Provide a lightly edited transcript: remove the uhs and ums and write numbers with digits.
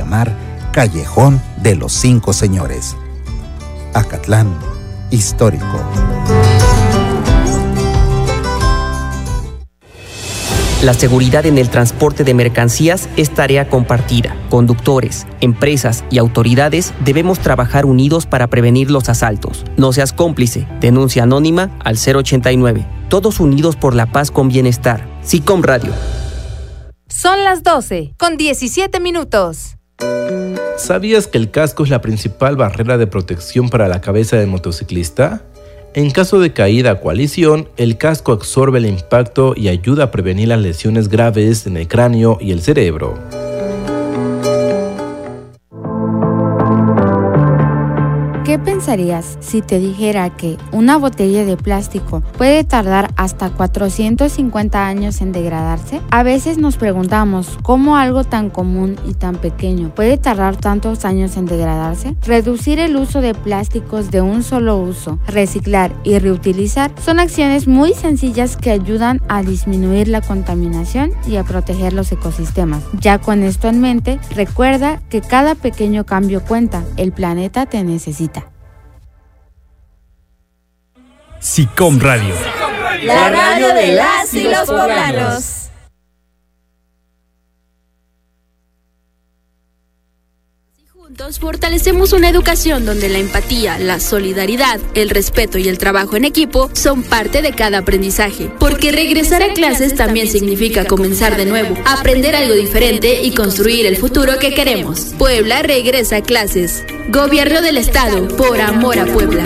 llamar Callejón de los 5 Señores. Acatlán, histórico. La seguridad en el transporte de mercancías es tarea compartida. Conductores, empresas y autoridades debemos trabajar unidos para prevenir los asaltos. No seas cómplice. Denuncia anónima al 089. Todos unidos por la paz con bienestar. SICOM Radio. Son las 12:17. ¿Sabías que el casco es la principal barrera de protección para la cabeza del motociclista? En caso de caída o colisión, el casco absorbe el impacto y ayuda a prevenir las lesiones graves en el cráneo y el cerebro. ¿Qué pensarías si te dijera que una botella de plástico puede tardar hasta 450 años en degradarse? A veces nos preguntamos cómo algo tan común y tan pequeño puede tardar tantos años en degradarse. Reducir el uso de plásticos de un solo uso, reciclar y reutilizar son acciones muy sencillas que ayudan a disminuir la contaminación y a proteger los ecosistemas. Ya con esto en mente, recuerda que cada pequeño cambio cuenta. El planeta te necesita. SICOM Radio. La radio de las y los poblanos. Juntos fortalecemos una educación donde la empatía, la solidaridad, el respeto y el trabajo en equipo son parte de cada aprendizaje. Porque regresar a clases también significa comenzar de nuevo, aprender algo diferente y construir el futuro que queremos. Puebla regresa a clases. Gobierno del Estado, por amor a Puebla.